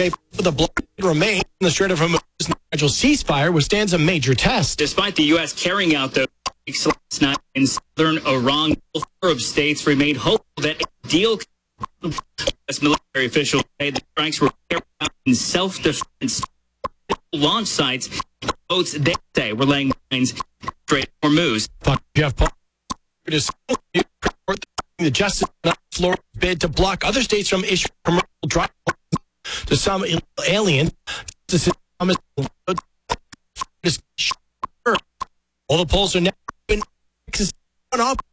The blockade remains in the Strait of Hormuz. Gradual ceasefire withstands a major test. Despite the U.S. carrying out the last night in southern Iran, Arab states remained hopeful that a deal. U.S. military officials say the strikes were carried out in self-defense. Launch sites, boats they say were laying mines Strait of Hormuz. Jeff Paul is the Justice Florida bid to block other states from issuing commercial drive to some aliens. All the polls are now open.